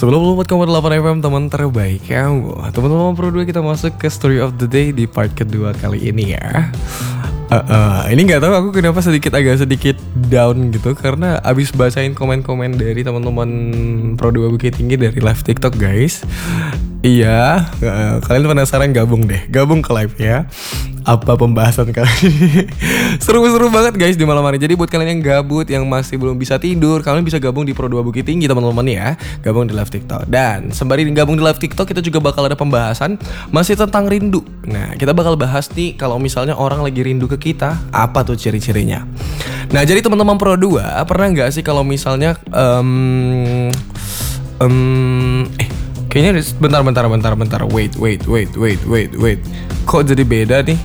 Sebelum 4,8 FM teman terbaik ya, teman-teman Pro 2 kita masuk ke Story of the Day di part kedua kali ini ya. Ini nggak tahu aku kenapa agak sedikit down gitu karena abis bacain komen-komen dari teman-teman Pro 2 Bukit Tinggi dari live TikTok guys. Iya, kalian penasaran gabung ke live ya. Apa pembahasan kali ini? Seru-seru banget guys di malam hari. Jadi buat kalian yang gabut, yang masih belum bisa tidur, kalian bisa gabung di Pro 2 Bukit Tinggi teman-teman ya. Gabung di live TikTok. Dan sembari gabung di live TikTok, kita juga bakal ada pembahasan masih tentang rindu. Nah, kita bakal bahas nih kalau misalnya orang lagi rindu ke kita, apa tuh ciri-cirinya. Nah, jadi teman-teman Pro 2 pernah nggak sih kalau misalnya kayaknya bentar. Wait. Kok jadi beda nih?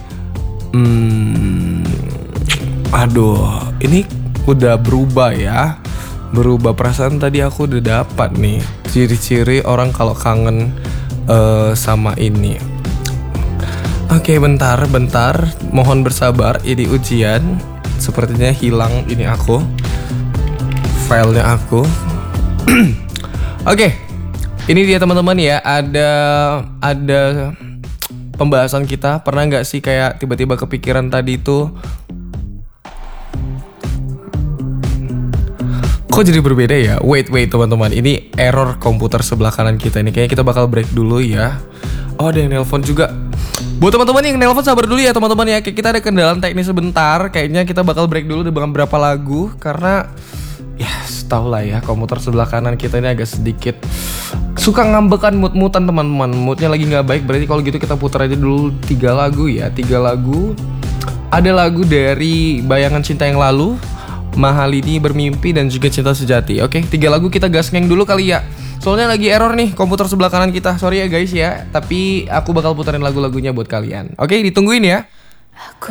Aduh, ini udah berubah ya. Berubah perasaan tadi aku udah dapat nih ciri-ciri orang kalau kangen sama ini. Oke, bentar. Mohon bersabar, ini ujian. Sepertinya hilang ini aku. Filenya aku. Oke. Ini dia teman-teman ya, ada pembahasan kita. Pernah nggak sih kayak tiba-tiba kepikiran tadi itu, kok jadi berbeda ya? Wait teman-teman, ini error komputer sebelah kanan kita ini. Kayaknya kita bakal break dulu ya. Oh, ada yang nelpon juga. Buat teman-teman yang nelpon sabar dulu ya teman-teman ya. Kayak kita ada kendala teknis sebentar. Kayaknya kita bakal break dulu dengan beberapa lagu karena ya tau lah ya, komputer sebelah kanan kita ini agak sedikit suka ngambekan mood-moodan teman-teman. Moodnya lagi nggak baik. Berarti kalau gitu kita putar aja dulu 3 lagu ya. 3 lagu. Ada lagu dari Bayangan Cinta Yang Lalu, Mahal Ini, Bermimpi, dan juga Cinta Sejati. Oke, 3 lagu kita gas ngeng dulu kali ya. Soalnya lagi error nih komputer sebelah kanan kita. Sorry ya guys ya. Tapi aku bakal putarin lagu-lagunya buat kalian. Oke, ditungguin ya.